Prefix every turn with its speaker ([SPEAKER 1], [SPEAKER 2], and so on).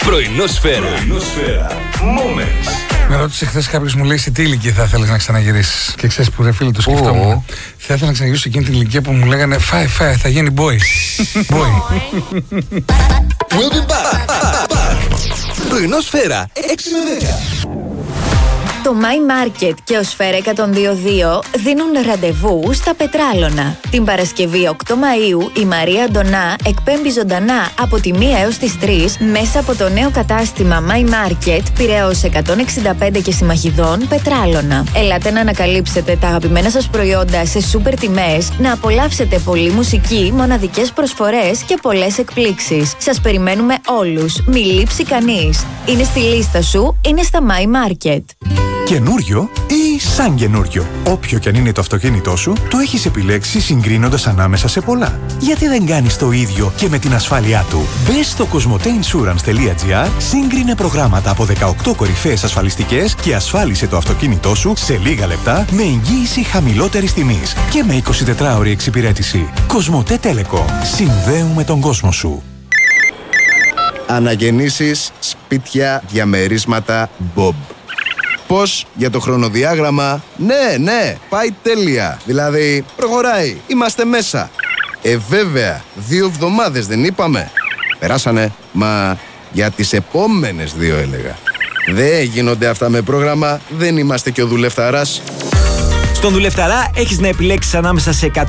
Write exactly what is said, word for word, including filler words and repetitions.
[SPEAKER 1] Πρωινόσφαιρα. Moments.
[SPEAKER 2] Με ρώτησε χθες κάποιος, μου λέει σε τι ηλικία θα ήθελες να ξαναγυρίσεις. Και ξέρεις που ρε φίλε το σκεφτόμουν. Oh. Θα ήθελα να ξαναγυρίσω εκείνη την ηλικία που μου λέγανε φάε, φάε, θα γίνει boy. Boy.
[SPEAKER 1] We'll be back. Πρωινόσφαιρα έξι με δέκα.
[SPEAKER 3] Το My Market και ο Σφαίρα εκατόν δύο κόμμα δύο δίνουν ραντεβού στα Πετράλωνα. Την Παρασκευή οκτώ Μαΐου η Μαρία Αντωνά εκπέμπει ζωντανά από τη μία έως τις τρεις μέσα από το νέο κατάστημα My Market Πειραιώς εκατόν εξήντα πέντε και Συμμαχιδών Πετράλωνα. Ελάτε να ανακαλύψετε τα αγαπημένα σας προϊόντα σε σούπερ τιμές, να απολαύσετε πολλή μουσική, μοναδικές προσφορές και πολλές εκπλήξεις. Σας περιμένουμε όλους, μη λείψει κανείς. Είναι στη λίστα σου, είναι στα My Market.
[SPEAKER 4] Καινούριο ή σαν καινούριο. Όποιο και αν είναι το αυτοκίνητό σου, το έχεις επιλέξει συγκρίνοντας ανάμεσα σε πολλά. Γιατί δεν κάνεις το ίδιο και με την ασφάλειά του? Μπες στο κοσμοτέινσουρανς τελεία τζι άρ, σύγκρινε προγράμματα από δεκαοκτώ κορυφαίες ασφαλιστικές και ασφάλισε το αυτοκίνητό σου σε λίγα λεπτά με εγγύηση χαμηλότερης τιμής και με εικοσιτετράωρη εξυπηρέτηση. Κοσμοτέ Telecom. Συνδέουμε τον κόσμο σου.
[SPEAKER 5] Αναγεννήσεις, σπίτια, διαμερίσματα, Bob. Πώς για το χρονοδιάγραμμα? Ναι, ναι, πάει τέλεια. Δηλαδή, προχωράει, είμαστε μέσα. Ε, βέβαια, δύο εβδομάδες δεν είπαμε? Περάσανε, μα για τις επόμενες δύο έλεγα. Δεν γίνονται αυτά με πρόγραμμα, δεν είμαστε και ο δουλευταράς.
[SPEAKER 6] Στον δουλευταρά έχεις να επιλέξεις ανάμεσα σε